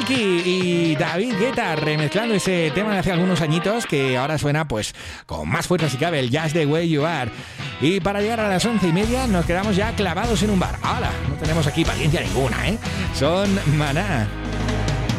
Yankee y David Guetta remezclando ese tema de hace algunos añitos que ahora suena pues con más fuerza si cabe, el Just the Way You Are. Y para llegar a las 11:30 nos quedamos ya clavados en un bar. ¡Hala! No tenemos aquí paciencia ninguna, ¿eh? Son Maná.